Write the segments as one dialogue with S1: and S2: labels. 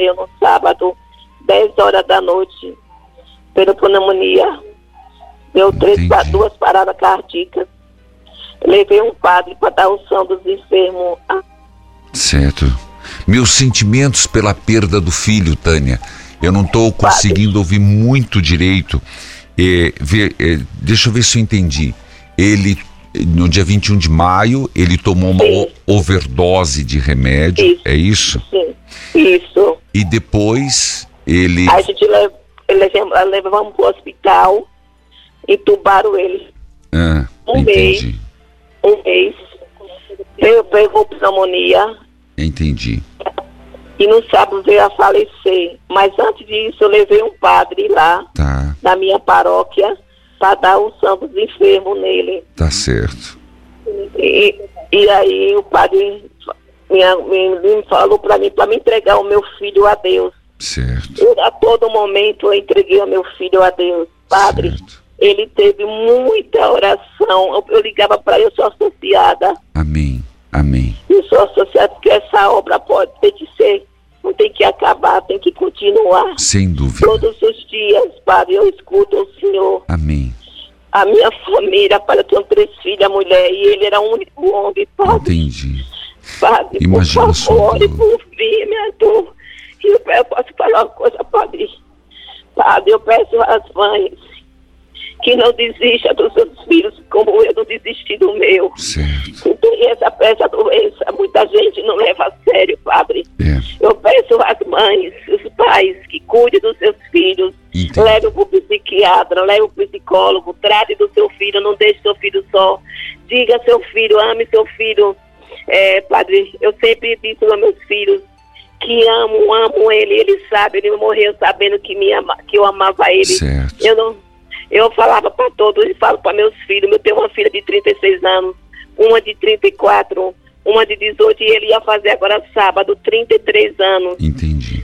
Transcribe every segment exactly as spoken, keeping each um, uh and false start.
S1: morreu no sábado, dez horas da noite, pela pneumonia. Deu três, duas paradas cardíacas. Levei um padre para dar unção dos enfermos.
S2: Certo. Meus sentimentos pela perda do filho, Tânia. Eu não estou conseguindo ouvir muito direito. É, ver, é, deixa eu ver se eu entendi. Ele, no dia vinte e um de maio, ele tomou uma o, overdose de remédio, isso. É isso?
S1: Sim, isso.
S2: E depois ele...
S1: A gente lev, levamos, levamos para o hospital, entubaram ele.
S2: Ah,
S1: um
S2: entendi.
S1: mês. Um mês. Eu pegou pneumonia.
S2: Entendi.
S1: E no sábado veio a falecer. Mas antes disso eu levei um padre lá,
S2: tá,
S1: na minha paróquia, para dar unção dos enfermos nele.
S2: Tá certo.
S1: E, e aí o padre me, me, me falou para mim, para me entregar o meu filho a Deus.
S2: Certo.
S1: Eu, a todo momento eu entreguei o meu filho a Deus. Padre, certo. Ele teve muita oração. Eu, eu ligava para ele, eu sou associada.
S2: Amém. Amém.
S1: Eu sou associada porque essa obra pode ter que ser, não tem que acabar, tem que continuar.
S2: Sem dúvida.
S1: Todos os dias, Padre, eu escuto o Senhor.
S2: Amém.
S1: A minha família, Padre, eu tenho três filhas, mulher, e ele era o único homem, Padre.
S2: Entendi.
S1: Padre,
S2: imagina,
S1: por favor, ore por mim, minha dor. E eu, eu posso falar uma coisa, Padre. Padre, eu peço às mães que não desista dos seus filhos, como eu não desisti do meu.
S2: Certo.
S1: Tem essa, essa doença, muita gente não leva a sério, Padre.
S2: É.
S1: Eu peço às mães, os pais, que cuidem dos seus filhos.
S2: Entendi.
S1: Leve para o psiquiatra, leve para o psicólogo, trate do seu filho, não deixe seu filho só. Diga ao seu filho, ame seu filho. É, Padre, eu sempre disse aos meus filhos que amo, amo ele, ele sabe, ele morreu sabendo que, me ama, que eu amava ele.
S2: Certo.
S1: Eu não... Eu falava para todos e falo para meus filhos. Eu tenho uma filha de trinta e seis anos, uma de trinta e quatro, uma de dezoito, e ele ia fazer agora sábado, trinta e três anos.
S2: Entendi.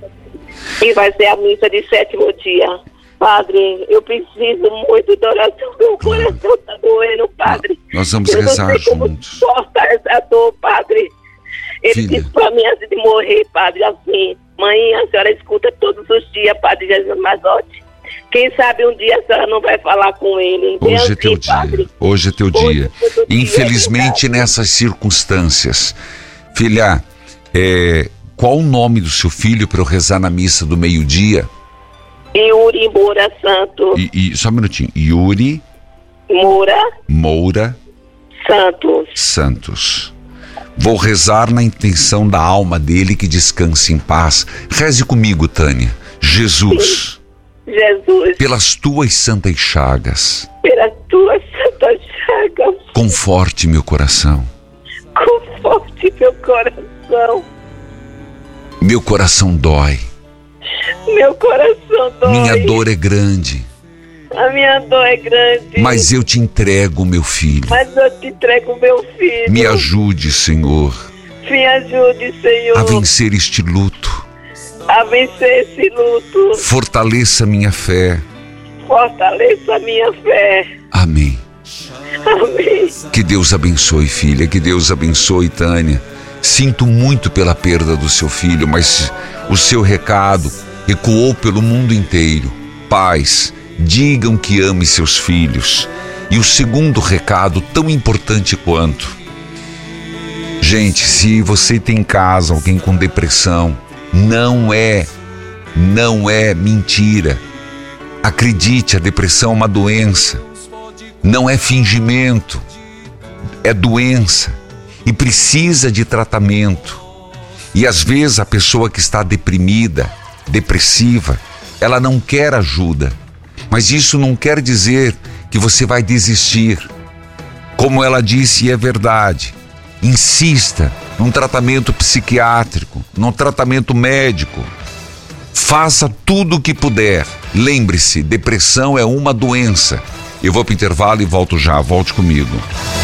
S1: E vai ser a missa de sétimo dia. Padre, eu preciso muito de oração. Meu coração está doendo, Padre.
S2: Nós vamos
S1: eu
S2: rezar
S1: não sei como
S2: juntos.
S1: suportar essa dor, Padre. Ele
S2: Filha.
S1: disse para mim antes de morrer, Padre, assim: mãe, a senhora escuta todos os dias, Padre Jesus Mazotti. Quem sabe um dia a senhora não vai falar com ele.
S2: Hoje
S1: assim,
S2: é teu
S1: Padre.
S2: dia. Hoje é teu
S1: Hoje
S2: dia.
S1: é teu dia,
S2: Infelizmente,
S1: é
S2: nessas circunstâncias. Filha, é, qual o nome do seu filho para eu rezar na missa do meio-dia?
S1: Yuri Moura Santos.
S2: E, e, só um minutinho. Yuri
S1: Moura
S2: Moura
S1: Santos.
S2: Santos. Vou rezar na intenção da alma dele, que descanse em paz. Reze comigo, Tânia. Jesus.
S1: Sim. Jesus,
S2: pelas tuas santas chagas,
S1: pelas tuas santas chagas,
S2: conforte meu coração.
S1: Conforte meu coração.
S2: Meu coração dói.
S1: Meu coração dói.
S2: Minha dor é grande.
S1: A minha dor é grande.
S2: Mas eu te entrego meu filho.
S1: Mas eu te entrego meu filho.
S2: Me ajude, Senhor.
S1: Me ajude, Senhor.
S2: A vencer este luto.
S1: A vencer esse luto.
S2: Fortaleça minha fé.
S1: Fortaleça a minha fé.
S2: Amém.
S1: Amém.
S2: Que Deus abençoe, filha. Que Deus abençoe, Tânia. Sinto muito pela perda do seu filho, mas o seu recado ecoou pelo mundo inteiro. Pais, digam que ame seus filhos. E o segundo recado, tão importante quanto: gente, se você tem em casa alguém com depressão, não é, não é mentira. Acredite, a depressão é uma doença. Não é fingimento. É doença. E precisa de tratamento. E às vezes a pessoa que está deprimida, depressiva, ela não quer ajuda. Mas isso não quer dizer que você vai desistir. Como ela disse, e é verdade, insista num tratamento psiquiátrico, num tratamento médico. Faça tudo o que puder. Lembre-se, depressão é uma doença. Eu vou para o intervalo e volto já. Volte comigo.